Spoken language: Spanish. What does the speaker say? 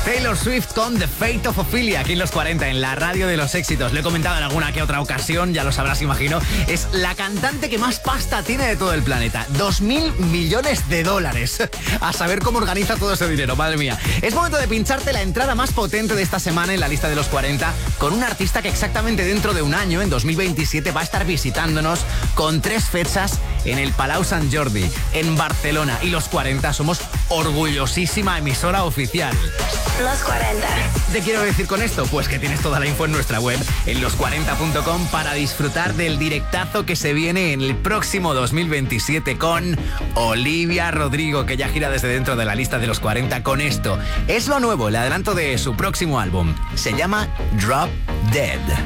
Taylor Swift con The Fate of Ophelia, aquí en los 40, en la radio de los éxitos. Lo he comentado en alguna que otra ocasión, ya lo sabrás, imagino. Es la cantante que más pasta tiene de todo el planeta. 2.000 millones de dólares. A saber cómo organiza todo ese dinero, madre mía. Es momento de pincharte la entrada más potente de esta semana en la lista de los 40, con un artista que exactamente dentro de un año, en 2027, va a estar visitándonos con 3 fechas en el Palau Sant Jordi, en Barcelona. Y los 40 somos orgullosísima emisora oficial. Los 40. ¿Qué quiero decir con esto? Pues que tienes toda la info en nuestra web, en los40.com, para disfrutar del directazo que se viene en el próximo 2027 con Olivia Rodrigo, que ya gira desde dentro de la lista de los 40 con esto. Es lo nuevo, el adelanto de su próximo álbum. Se llama Drop Dead.